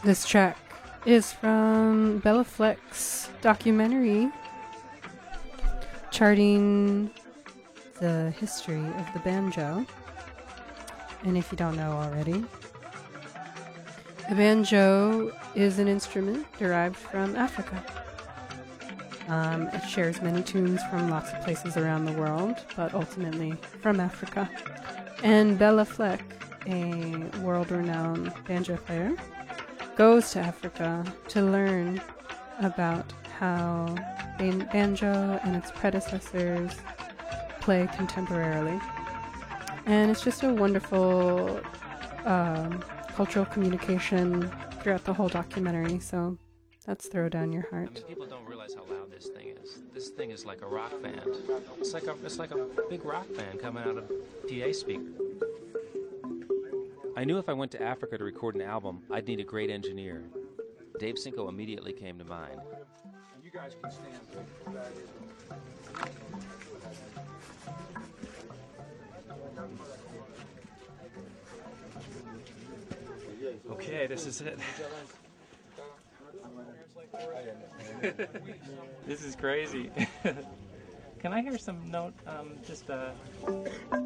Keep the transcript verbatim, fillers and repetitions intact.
This track is from Bella Fleck's documentary charting the history of the banjo. And if you don't know already, the banjo is an instrument derived from Africa. Um, it shares many tunes from lots of places around the world, but ultimately from Africa. And Bella Fleck, a world-renowned banjo player, goes to Africa to learn about how ban- banjo and its predecessors play contemporarily. And it's just a wonderful um, cultural communication throughout the whole documentary, so that's Throw Down Your Heart. I mean, people don't realize how loud this thing is. This thing is like a rock band. It's like a, it's like a big rock band coming out of a P A speaker. I knew if I went to Africa to record an album, I'd need a great engineer. Dave Cinco immediately came to mind. You guys can stand. Okay, this is it. This is crazy. Can I hear some note, um, just uh